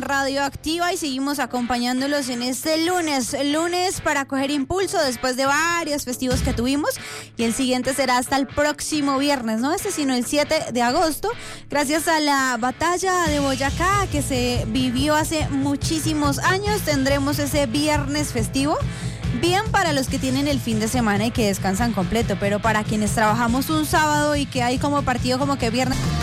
Radioactiva y seguimos acompañándolos en este lunes para coger impulso después de varios festivos que tuvimos, y el siguiente será hasta el próximo viernes, no este sino el 7 de agosto, gracias a la batalla de Boyacá que se vivió hace muchísimos años. Tendremos ese viernes festivo. Bien para los que tienen el fin de semana y que descansan completo, pero para quienes trabajamos un sábado y que hay como partido como que viernes...